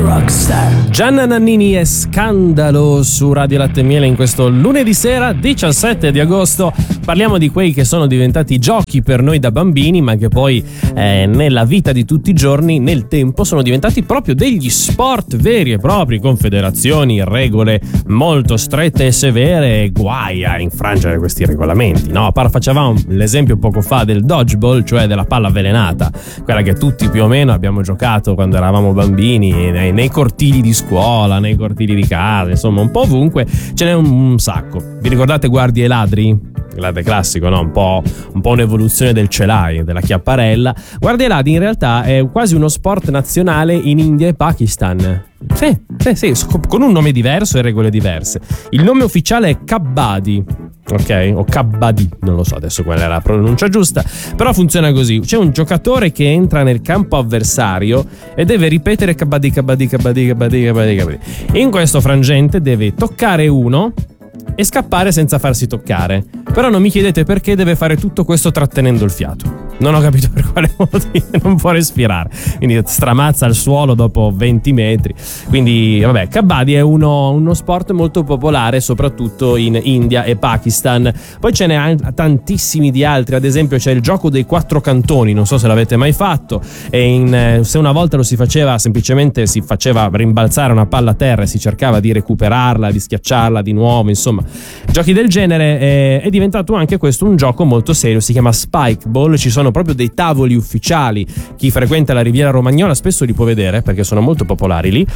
rockstar. Gianna Nannini e Scandalo su Radio Latte e Miele in questo lunedì sera 17 di agosto. Parliamo di quei che sono diventati giochi per noi da bambini, ma che poi nella vita di tutti i giorni, nel tempo, sono diventati proprio degli sport veri e propri, con federazioni, regole molto strette e severe, e guai a infrangere questi regolamenti, no? Facevamo l'esempio poco fa del dodgeball, cioè della palla avvelenata, quella che tutti più o meno abbiamo giocato quando eravamo bambini, nei cortili di scuola, nei cortili di casa, insomma un po' ovunque ce n'è un sacco. Vi ricordate Guardie e Ladri? L'ade classico, no? Un po' un'evoluzione del celai, della chiapparella. Guardie e Ladri in realtà è quasi uno sport nazionale in India e Pakistan. Sì, con un nome diverso e regole diverse. Il nome ufficiale è Kabbadi, ok? O Kabbadi, non lo so adesso qual è la pronuncia giusta, però funziona così. C'è un giocatore che entra nel campo avversario e deve ripetere Kabbadi, Kabbadi, Kabbadi, Kabbadi, Kabbadi, Kabbadi. In questo frangente deve toccare uno e scappare senza farsi toccare. Però non mi chiedete perché deve fare tutto questo trattenendo il fiato. Non ho capito per quale motivo, non può respirare, quindi stramazza al suolo dopo 20 metri. Quindi vabbè, Kabbadi è uno sport molto popolare soprattutto in India e Pakistan. Poi ce n'è tantissimi di altri, ad esempio c'è il gioco dei 4 cantoni, non so se l'avete mai fatto, e se una volta lo si faceva, semplicemente si faceva rimbalzare una palla a terra e si cercava di recuperarla, di schiacciarla di nuovo, insomma giochi del genere. È diventato anche questo un gioco molto serio, si chiama Spikeball, ci sono proprio dei tavoli ufficiali. Chi frequenta la Riviera Romagnola spesso li può vedere perché sono molto popolari lì,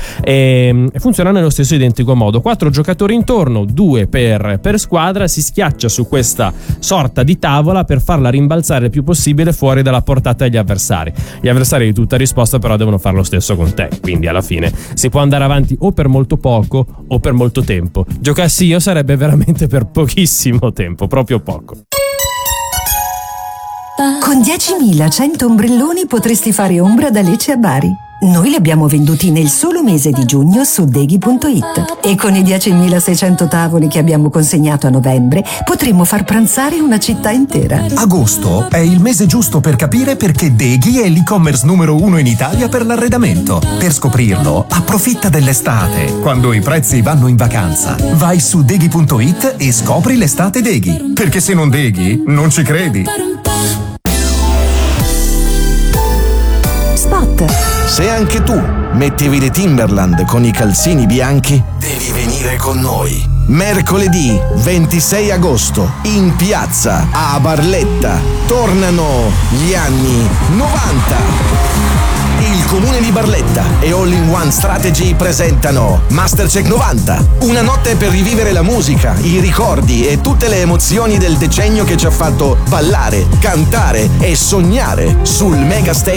e funziona nello stesso identico modo. 4 giocatori intorno, 2 per squadra, si schiaccia su questa sorta di tavola per farla rimbalzare il più possibile fuori dalla portata degli avversari. Gli avversari di tutta risposta però devono fare lo stesso con te, quindi alla fine si può andare avanti o per molto poco o per molto tempo. Giocassi io sarebbe veramente per pochissimo tempo, proprio poco. Con 10.100 ombrelloni potresti fare ombra da Lecce a Bari. Noi li abbiamo venduti nel solo mese di giugno su Deghi.it. E con i 10.600 tavoli che abbiamo consegnato a novembre potremmo far pranzare una città intera. Agosto è il mese giusto per capire perché Deghi è l'e-commerce numero 1 in Italia per l'arredamento. Per scoprirlo, approfitta dell'estate, quando i prezzi vanno in vacanza. Vai su Deghi.it e scopri l'estate Deghi. Perché se non Deghi, non ci credi. Spot. Se anche tu mettevi le Timberland con i calzini bianchi, devi venire con noi. Mercoledì 26 agosto in piazza a Barletta tornano gli anni 90. Il comune di Barletta e All in One Strategy presentano Mastercheck 90, una notte per rivivere la musica, i ricordi e tutte le emozioni del decennio che ci ha fatto ballare, cantare e sognare sul mega stage